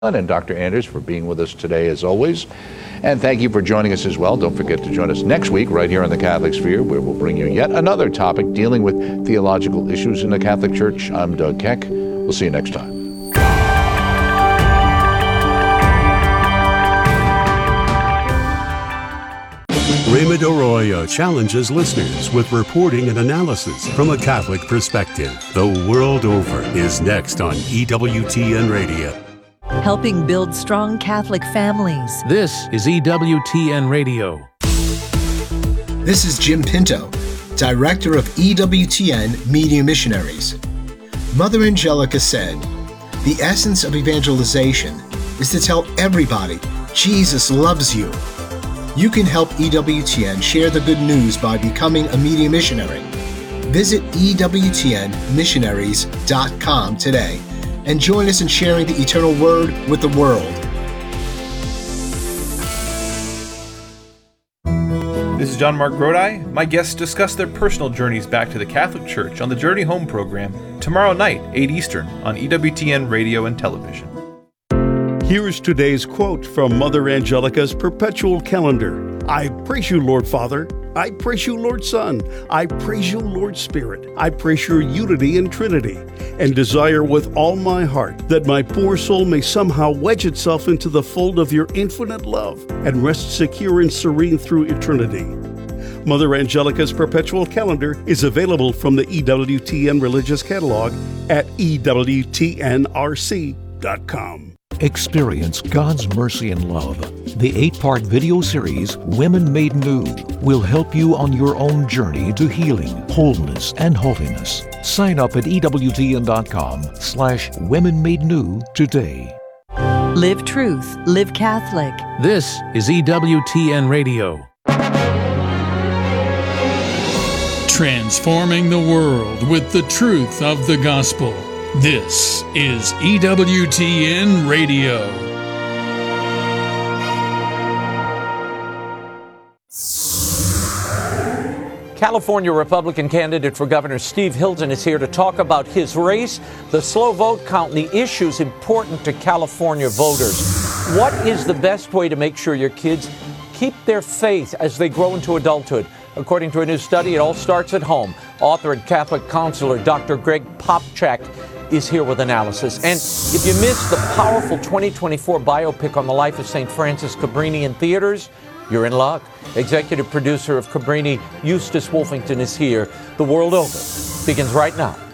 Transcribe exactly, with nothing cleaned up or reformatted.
and Doctor Anders for being with us today as always. And thank you for joining us as well. Don't forget to join us next week right here on the Catholic Sphere, where we'll bring you yet another topic dealing with theological issues in the Catholic Church. I'm Doug Keck. We'll see you next time. Raymond Arroyo challenges listeners with reporting and analysis from a Catholic perspective. The World Over is next on E W T N Radio. Helping build strong Catholic families. This is E W T N Radio. This is Jim Pinto, Director of E W T N Media Missionaries. Mother Angelica said, "The essence of evangelization is to tell everybody Jesus loves you." You can help E W T N share the good news by becoming a media missionary. Visit E W T N missionaries dot com today and join us in sharing the eternal word with the world. This is John Mark Grodi. My guests discuss their personal journeys back to the Catholic Church on the Journey Home program tomorrow night, eight Eastern, on E W T N Radio and Television. Here's today's quote from Mother Angelica's perpetual calendar. I praise you, Lord Father. I praise you, Lord Son. I praise you, Lord Spirit. I praise your unity and Trinity, and desire with all my heart that my poor soul may somehow wedge itself into the fold of your infinite love and rest secure and serene through eternity. Mother Angelica's perpetual calendar is available from the E W T N Religious Catalog at E W T N R C dot com. Experience God's mercy and love. The eight-part video series, Women Made New, will help you on your own journey to healing, wholeness, and holiness. Sign up at E W T N dot com slash Women Made New today. Live truth, live Catholic. This is E W T N Radio. Transforming the world with the truth of the gospel. This is E W T N Radio. California Republican candidate for governor Steve Hilton is here to talk about his race, the slow vote count, and the issues important to California voters. What is the best way to make sure your kids keep their faith as they grow into adulthood? According to a new study, it all starts at home. Author and Catholic counselor Doctor Greg Popcak is here with analysis. And if you missed the powerful twenty twenty-four biopic on the life of Saint Francis Cabrini in theaters, you're in luck. Executive producer of Cabrini, Eustace Wolfington, is here. The World Over begins right now.